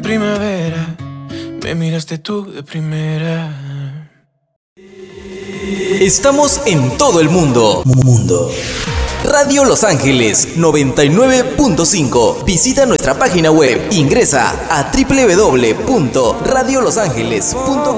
primavera, me miraste tú de primera. Estamos en todo el mundo. Radio Los Ángeles 99.5. Visita nuestra página web. Ingresa a www.radiolosangeles.com.